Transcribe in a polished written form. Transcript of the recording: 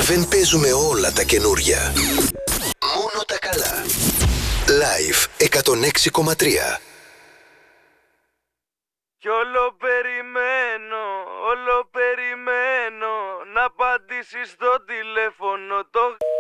Δεν παίζουμε όλα τα καινούρια. Μόνο τα καλά. Live 106,3. Κι όλο περιμένω να απαντήσεις στο τηλέφωνο το